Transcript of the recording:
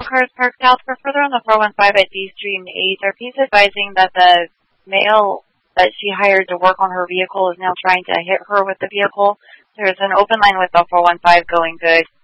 car is parked south. For further on the 415 at D Street and 8th, our piece advising that the male that she hired to work on her vehicle is now trying to hit her with the vehicle. There's an open line with the 415 going good.